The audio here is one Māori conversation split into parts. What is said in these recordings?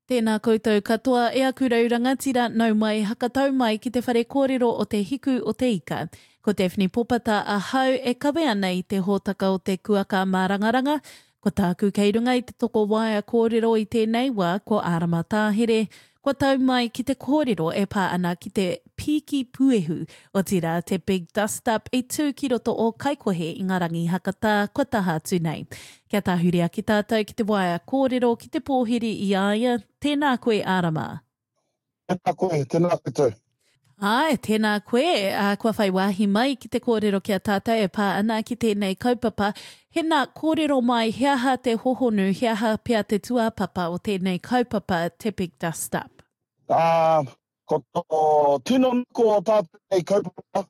Tēnā koutou katoa, ea kurau rangatira nau mai hakatau mai ki te whare kōrero o te hiku o te ika. Ko te whini popata a hau e kawe ana i te hōtaka o te kuaka mā rangaranga. Ko tāku kei runga i te toko waia kōrero i tēnei wā ko ārama tāhere. Ko tau mai ki te kōrero e pā ana ki te piki puehu o tira te Big Dust Up i tū ki roto o Kaikohe i Ngarangi Hakata ko taha atu nei. Kia tāhuria ki tātou ki te waia kōrero ki te pōhiri i aia. Tēnā koe ārama. Tēnā koe, tēnā koutou. Ai, tēnā koe. Kua whai wāhi mai ki te kōrero kia tātou e pā ana ki tēnei kaupapa. Hena kōrero mai, heaha te hohonu, heaha pia te tuapapa o tēnei kaupapa te Big Dust Up. Ko tō tino nuku o tātou kaupapa.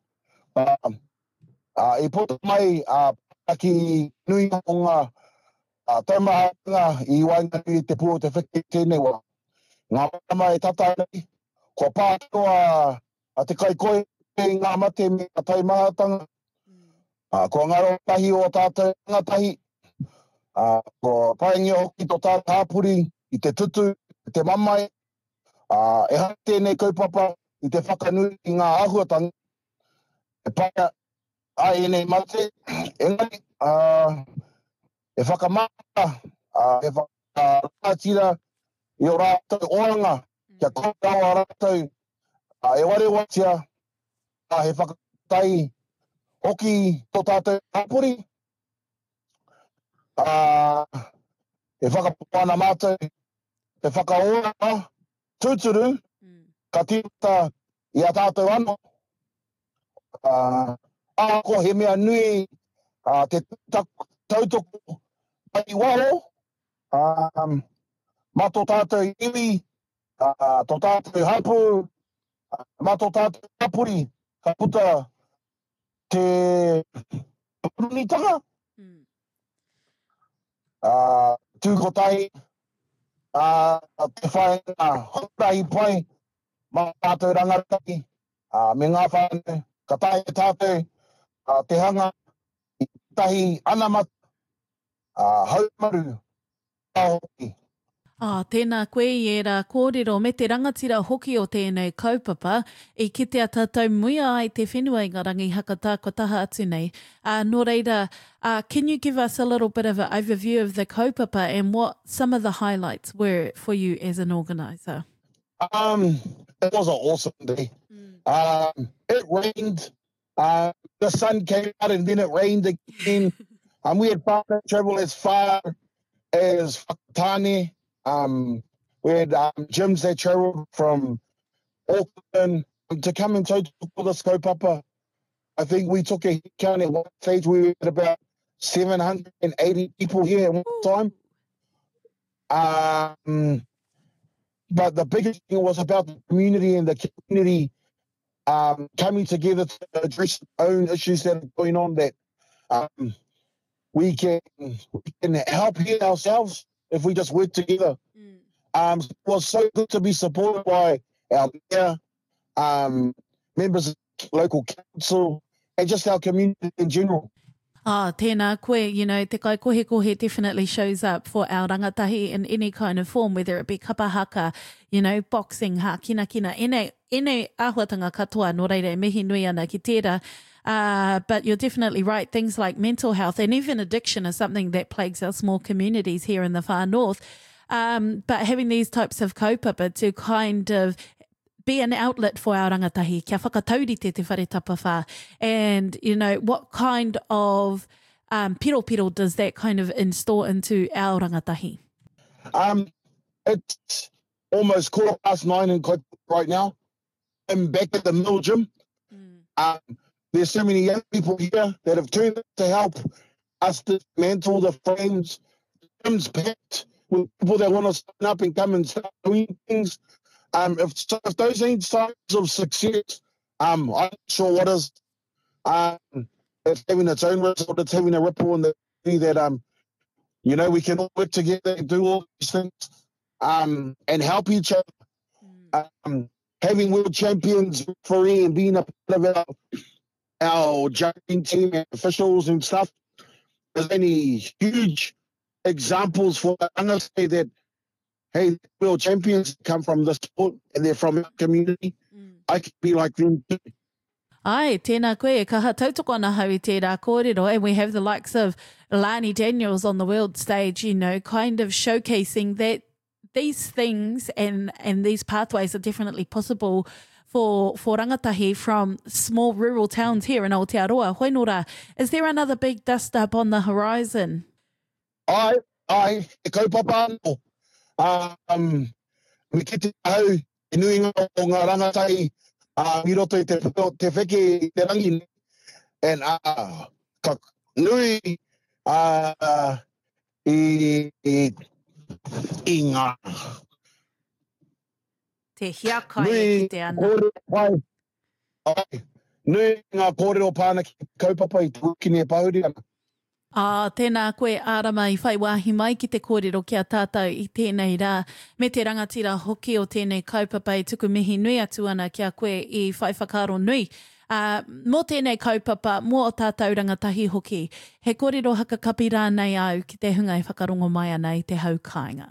I pota mai paki nui o ngā taumahanga i wainganui te pū o te whiki tēnei wā. Ngā mama e tata nei, ko pātoa a te kaikoe i ngā mate me a taimahatanga. Ko ngaro tahi o tātou ngatahi. Ko paengi hoki tō tātou hāpuri i te tutu, i te mamai. E hai tēnei kaupapa i te whakanui i ngā ahuatanga. E paia ai nei mate, engari, e whakamata, e whakarātira i o rātou oanga, kia kōrau a rātou, e ware watia, he whakatai hoki tō tātou hapuri, e whakapāna mātou, e whakaora, tūturu, ka tīta i a tātou ano, ko he mea nui te tautoko mai waro, ma tō tātou iwi, tō tātou hapu, ma tō tātou hapuri, ka puta te purunitanga, tūkotai, te whaenga hotahi pai, ma tātou rangataki, me ngā whaenga, ka tae tātou, te hanga, i tahi anamat, haumaru, hoki. Tēnā koe i era kōrero me te rangatira hoki o tēnei kaupapa i kitea tātou muia ai te whenua i Ngarangi Hakata ko taha atu nei. Nō reira, can you give us a little bit of an overview of the kaupapa and what some of the highlights were for you as an organiser? It was an awesome day. It rained. The sun came out and then it rained again. We had partner travel as far as Whakatane. We had gyms that traveled from Auckland to come and total this kaupapa. I think we took a count at one stage. We were at about 780 people here at one time. But the biggest thing was about the community and the community coming together to address their own issues that are going on, that we can help heal ourselves if we just work together. It was so good to be supported by our mayor, members of local council, and just our community in general. Tēnā koe, you know, te kaikohe definitely shows up for our rangatahi in any kind of form, whether it be kapahaka, you know, boxing, kina, ene āhuatanga katoa, nō reira e mihi nui ana ki tērā. But you're definitely right. Things like mental health and even addiction is something that plagues our small communities here in the far north. But having these types of kaupapa to kind of be an outlet for our rangatahi, kia whakataurite te whare tapawha. And, you know, what kind of piro does that kind of install into our rangatahi? It's almost 9:15 in Kaikohe right now. I'm back at the mill gym. There's so many young people here that have turned up to help us dismantle the frames. The gym's packed with people that want to sign up and come and start doing things. If those ain't signs of success, I'm not sure what is. It's having its own result. It's having a ripple in the community that, you know, we can all work together and do all these things and help each other. Having world champions referee and being a part of our judging team and officials and stuff, there's any huge examples for the rangatahi that hey, world champions come from the sport and they're from our community. I can be like them too. Ai, tēnā koe e kaha tautoko ana hau I tērā kōrero, and we have the likes of Lani Daniels on the world stage, you know, kind of showcasing that these things and these pathways are definitely possible for rangatahi from small rural towns here in Aotearoa. Hoi nō rā, is there another big dust up on the horizon? Ai, e kaupapa anō. Me ki te hau, e nui ngā o ngā rangatahi, mi roto I te wheke I te rangi, and ka nui I ngā Te hiakai e ki te ana. kōrero pai. Ai, nui ngā kōrero pāna ki kaupapa I te wikini e pauri ana. Tēnā koe ārama I whai wāhi mai ki te kōrero kia tātou I tēnei rā. Me te rangatira hoki o tēnei kaupapa I tuku mihi nui atu ana kia koe I whai whakaro nui. Mō tēnei kaupapa, mō o tātou rangatahi hoki, he kōrero hakakapi rānei au ki te hunga I whakarongo mai ana I te hau kāinga.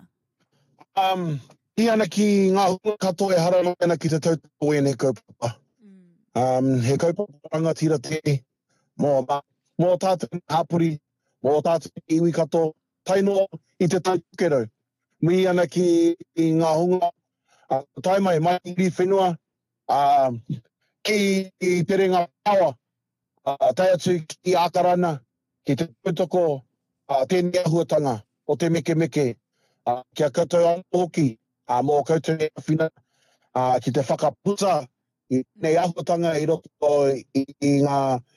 I ana ki ngā hunga katoa e harana ana ki te tautoko e nei kaupapa. He kaupapa rangatira te mō tātou hapuri, mō tātou iwi katoa, taino I te taukero. Mi ana ki ngā hunga, tai mai iri whenua, ki te renga pawa, tai atu ki ākarana, ki te tautoko, tēnei ahuatanga, o te meke meke, kia koutou anō hoki, mō koutou e whina, ki te whakaputa, I nei ahuatanga I roto I ngā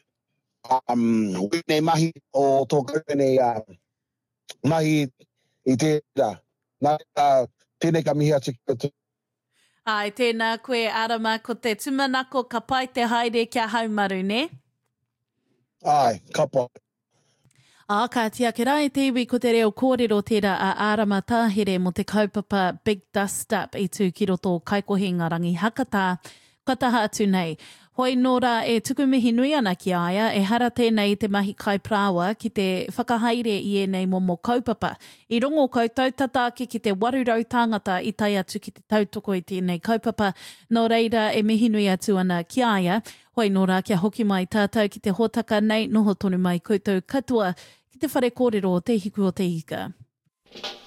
wene mahi o tō koutou mahi I tērā. Nā tēnei ka mihi atu ki koutou. Ai, tēnā koe ārama ko te tumanako ka pai te haere kia haumaru, ne? Ai, ka pai. Ka tia ke rai te iwi ko te reo kōrero tērā a ārama tāhere mo te kaupapa Big Dust Up I tū ki roto kaikohinga rangi hakatā, kataha atu nei. Hoi nō rā e tuku mihi nui ana ki aia, e hara tēnei te mahi kaiprawa ki te whakahaere I nei momo kaupapa. I rongo koutou tataaki ki te 800 tāngata I tai atu ki te tautoko I tēnei kaupapa. Nō reira e mihi nui atu ana ki aia. Hoi nō rā kia hoki mai tātou ki te hōtaka nei, noho tonu mai koutou katoa ki te whare kōrero o te hiku o te ika.